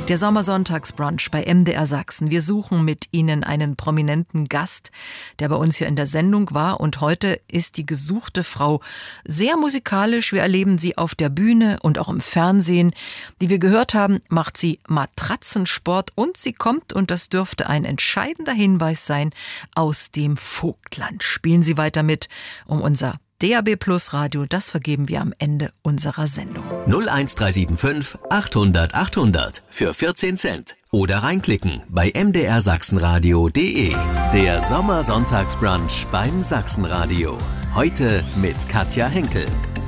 Der Sommersonntagsbrunch bei MDR Sachsen. Wir suchen mit Ihnen einen prominenten Gast, der bei uns hier in der Sendung war. Und heute ist die gesuchte Frau sehr musikalisch. Wir erleben sie auf der Bühne und auch im Fernsehen. Wie wir gehört haben, macht sie Matratzensport und sie kommt, und das dürfte ein entscheidender Hinweis sein, aus dem Vogtland. Spielen Sie weiter mit um unser DAB+ Radio, das vergeben wir am Ende unserer Sendung. 01375 800 800 für 14 Cent. Oder reinklicken bei mdrsachsenradio.de. Der Sommersonntagsbrunch beim Sachsenradio. Heute mit Katja Henkel.